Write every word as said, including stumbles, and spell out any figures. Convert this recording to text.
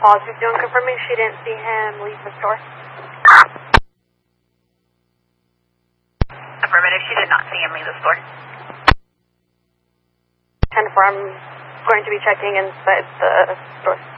Positive, doing confirming she didn't see him leave the store. Affirmative, she did not see him leave the store. ten four, I'm going to be checking inside the store.